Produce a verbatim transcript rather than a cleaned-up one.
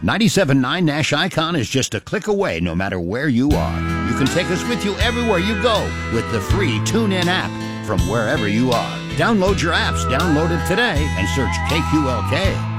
ninety-seven point nine Nash Icon is just a click away no matter where you are. You can take us with you everywhere you go with the free TuneIn app from wherever you are. Download your apps, download it today, and search K Q L K.